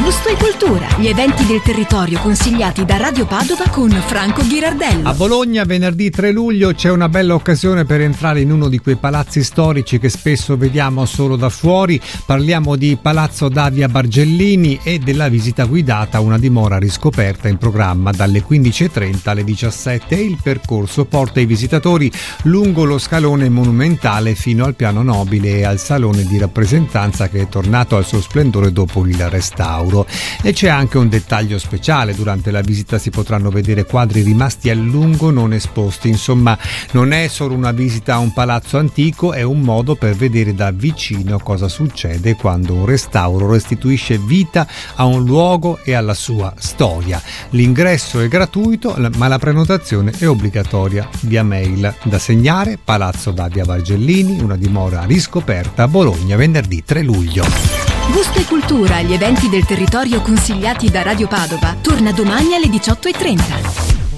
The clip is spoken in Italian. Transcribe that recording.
Gusto e cultura, gli eventi del territorio consigliati da Radio Padova con Franco Ghirardello. A Bologna venerdì 3 luglio c'è una bella occasione per entrare in uno di quei palazzi storici che spesso vediamo solo da fuori. Parliamo di Palazzo Davia Bargellini e della visita guidata a una dimora riscoperta in programma dalle 15:30 alle 17 e il percorso porta i visitatori lungo lo scalone monumentale fino al piano nobile e al salone di rappresentanza che è tornato al suo splendore dopo il restauro. E c'è anche un dettaglio speciale: durante la visita si potranno vedere quadri rimasti a lungo non esposti. Insomma, non è solo una visita a un palazzo antico, è un modo per vedere da vicino cosa succede quando un restauro restituisce vita a un luogo e alla sua storia. L'ingresso è gratuito, ma la prenotazione è obbligatoria via mail. Da segnare: Palazzo Davia Bargellini, una dimora riscoperta a Bologna, venerdì 3 luglio. Gusto e cultura, gli eventi del territorio consigliati da Radio Padova, torna domani alle 18:30.